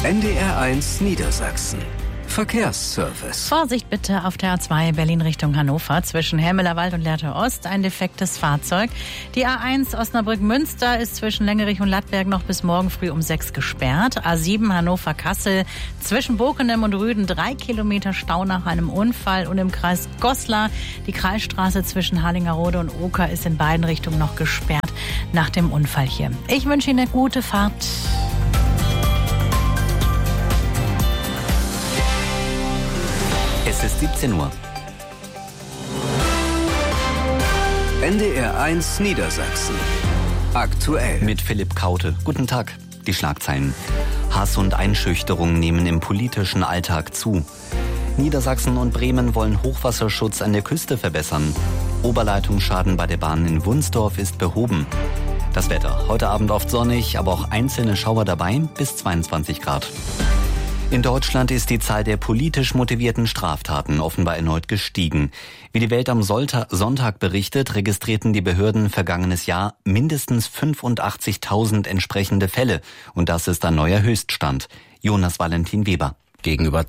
NDR1 Niedersachsen. Verkehrsservice. Vorsicht bitte auf der A2 Berlin Richtung Hannover zwischen Hermelerwald und Lehrte Ost. Ein defektes Fahrzeug. Die A1 Osnabrück-Münster ist zwischen Längerich und Lattberg noch bis morgen früh um 6 gesperrt. A7 Hannover-Kassel zwischen Bokenem und Rüden 3 Kilometer Stau nach einem Unfall. Und im Kreis Goslar die Kreisstraße zwischen Harlingerode und Oker ist in beiden Richtungen noch gesperrt nach dem Unfall hier. Ich wünsche Ihnen eine gute Fahrt. Es ist 17 Uhr. NDR1 Niedersachsen. Aktuell. Mit Philipp Kaute. Guten Tag. Die Schlagzeilen. Hass und Einschüchterung nehmen im politischen Alltag zu. Niedersachsen und Bremen wollen Hochwasserschutz an der Küste verbessern. Oberleitungsschaden bei der Bahn in Wunsdorf ist behoben. Das Wetter. Heute Abend oft sonnig, aber auch einzelne Schauer dabei, bis 22 Grad. In Deutschland ist die Zahl der politisch motivierten Straftaten offenbar erneut gestiegen. Wie die Welt am Sonntag berichtet, registrierten die Behörden vergangenes Jahr mindestens 85.000 entsprechende Fälle. Und das ist ein neuer Höchststand. Jonas Valentin Weber. Gegenüber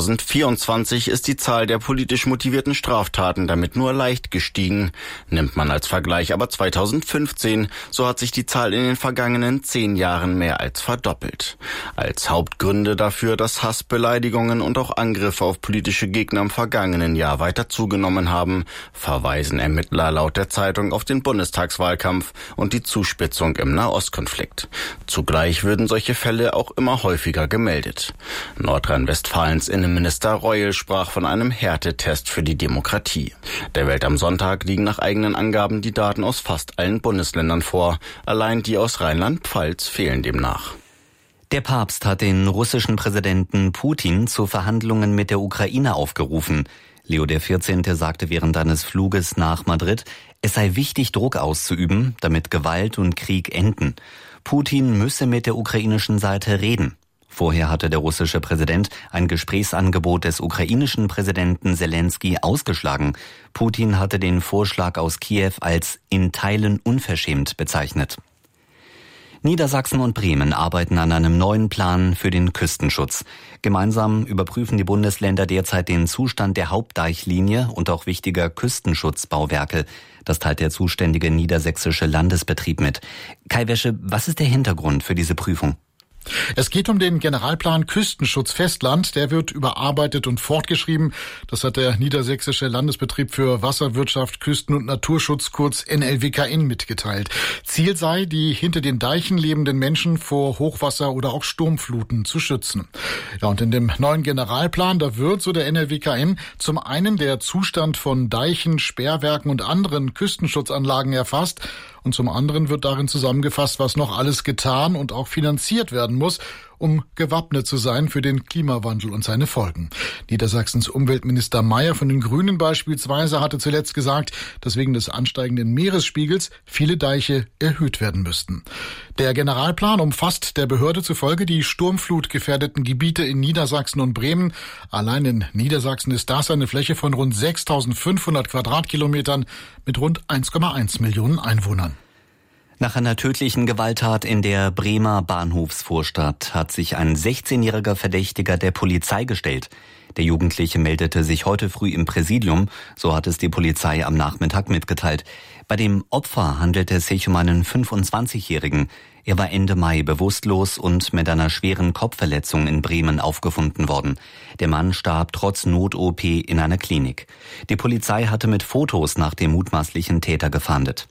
2024 ist die Zahl der politisch motivierten Straftaten damit nur leicht gestiegen. Nimmt man als Vergleich aber 2015, so hat sich die Zahl in den vergangenen 10 Jahren mehr als verdoppelt. Als Hauptgründe dafür, dass Hass, Beleidigungen und auch Angriffe auf politische Gegner im vergangenen Jahr weiter zugenommen haben, verweisen Ermittler laut der Zeitung auf den Bundestagswahlkampf und die Zuspitzung im Nahostkonflikt. Zugleich würden solche Fälle auch immer häufiger gemeldet. Nordrhein-Westfalens Innenminister Reul sprach von einem Härtetest für die Demokratie. Der Welt am Sonntag liegen nach eigenen Angaben die Daten aus fast allen Bundesländern vor. Allein die aus Rheinland-Pfalz fehlen demnach. Der Papst hat den russischen Präsidenten Putin zu Verhandlungen mit der Ukraine aufgerufen. Leo XIV. Sagte während eines Fluges nach Madrid, es sei wichtig, Druck auszuüben, damit Gewalt und Krieg enden. Putin müsse mit der ukrainischen Seite reden. Vorher hatte der russische Präsident ein Gesprächsangebot des ukrainischen Präsidenten Selenskyj ausgeschlagen. Putin hatte den Vorschlag aus Kiew als in Teilen unverschämt bezeichnet. Niedersachsen und Bremen arbeiten an einem neuen Plan für den Küstenschutz. Gemeinsam überprüfen die Bundesländer derzeit den Zustand der Hauptdeichlinie und auch wichtiger Küstenschutzbauwerke. Das teilt der zuständige niedersächsische Landesbetrieb mit. Kai Wäsche, was ist der Hintergrund für diese Prüfung? Es geht um den Generalplan Küstenschutz Festland. Der wird überarbeitet und fortgeschrieben. Das hat der Niedersächsische Landesbetrieb für Wasserwirtschaft, Küsten- und Naturschutz, kurz NLWKN, mitgeteilt. Ziel sei, die hinter den Deichen lebenden Menschen vor Hochwasser oder auch Sturmfluten zu schützen. Ja, und in dem neuen Generalplan, da wird, so der NLWKN, zum einen der Zustand von Deichen, Sperrwerken und anderen Küstenschutzanlagen erfasst. Und zum anderen wird darin zusammengefasst, was noch alles getan und auch finanziert werden muss, um gewappnet zu sein für den Klimawandel und seine Folgen. Niedersachsens Umweltminister Mayer von den Grünen beispielsweise hatte zuletzt gesagt, dass wegen des ansteigenden Meeresspiegels viele Deiche erhöht werden müssten. Der Generalplan umfasst der Behörde zufolge die sturmflutgefährdeten Gebiete in Niedersachsen und Bremen. Allein in Niedersachsen ist das eine Fläche von rund 6.500 Quadratkilometern mit rund 1,1 Millionen Einwohnern. Nach einer tödlichen Gewalttat in der Bremer Bahnhofsvorstadt hat sich ein 16-jähriger Verdächtiger der Polizei gestellt. Der Jugendliche meldete sich heute früh im Präsidium, so hat es die Polizei am Nachmittag mitgeteilt. Bei dem Opfer handelte es sich um einen 25-Jährigen. Er war Ende Mai bewusstlos und mit einer schweren Kopfverletzung in Bremen aufgefunden worden. Der Mann starb trotz Not-OP in einer Klinik. Die Polizei hatte mit Fotos nach dem mutmaßlichen Täter gefahndet.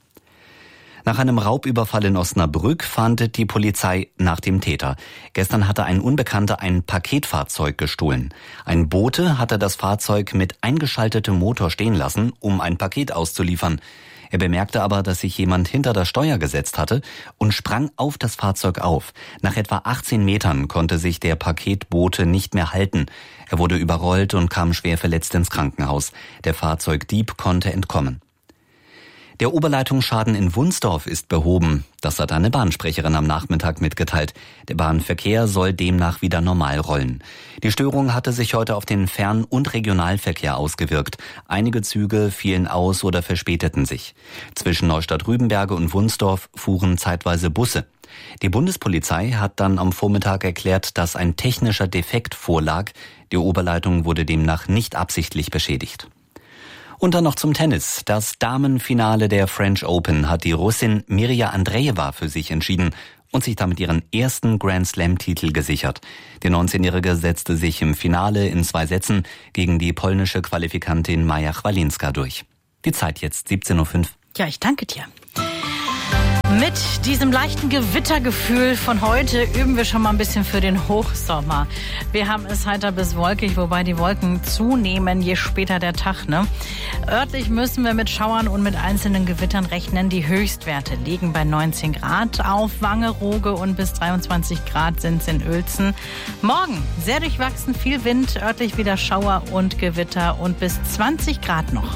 Nach einem Raubüberfall in Osnabrück fahndet die Polizei nach dem Täter. Gestern hatte ein Unbekannter ein Paketfahrzeug gestohlen. Ein Bote hatte das Fahrzeug mit eingeschaltetem Motor stehen lassen, um ein Paket auszuliefern. Er bemerkte aber, dass sich jemand hinter das Steuer gesetzt hatte und sprang auf das Fahrzeug auf. Nach etwa 18 Metern konnte sich der Paketbote nicht mehr halten. Er wurde überrollt und kam schwer verletzt ins Krankenhaus. Der Fahrzeugdieb konnte entkommen. Der Oberleitungsschaden in Wunsdorf ist behoben. Das hat eine Bahnsprecherin am Nachmittag mitgeteilt. Der Bahnverkehr soll demnach wieder normal rollen. Die Störung hatte sich heute auf den Fern- und Regionalverkehr ausgewirkt. Einige Züge fielen aus oder verspäteten sich. Zwischen Neustadt-Rübenberge und Wunsdorf fuhren zeitweise Busse. Die Bundespolizei hat dann am Vormittag erklärt, dass ein technischer Defekt vorlag. Die Oberleitung wurde demnach nicht absichtlich beschädigt. Und dann noch zum Tennis. Das Damenfinale der French Open hat die Russin Mirja Andreeva für sich entschieden und sich damit ihren ersten Grand-Slam-Titel gesichert. Die 19-Jährige setzte sich im Finale in 2 Sätzen gegen die polnische Qualifikantin Maja Chwalinska durch. Die Zeit jetzt 17:05 Uhr. Ja, ich danke dir. Mit diesem leichten Gewittergefühl von heute üben wir schon mal ein bisschen für den Hochsommer. Wir haben es heiter bis wolkig, wobei die Wolken zunehmen, je später der Tag, ne? Örtlich müssen wir mit Schauern und mit einzelnen Gewittern rechnen. Die Höchstwerte liegen bei 19 Grad auf Wangerooge und bis 23 Grad sind es in Uelzen. Morgen sehr durchwachsen, viel Wind, örtlich wieder Schauer und Gewitter und bis 20 Grad noch.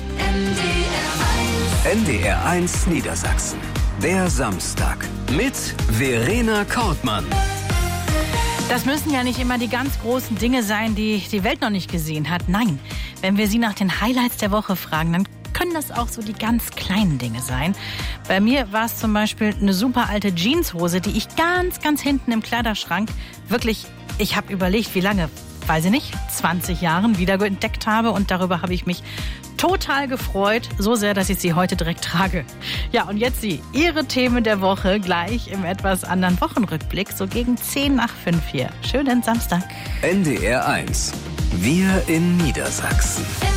NDR1 Niedersachsen. Der Samstag mit Verena Kortmann. Das müssen ja nicht immer die ganz großen Dinge sein, die die Welt noch nicht gesehen hat. Nein, wenn wir Sie nach den Highlights der Woche fragen, dann können das auch so die ganz kleinen Dinge sein. Bei mir war es zum Beispiel eine super alte Jeanshose, die ich ganz, ganz hinten im Kleiderschrank wirklich, ich habe überlegt, wie lange, weiß ich nicht, 20 Jahren wieder entdeckt habe und darüber habe ich mich total gefreut, so sehr, dass ich sie heute direkt trage. Ja, und jetzt Ihre Themen der Woche gleich im etwas anderen Wochenrückblick, so gegen 5:10 hier. Schönen Samstag. NDR1. Wir in Niedersachsen.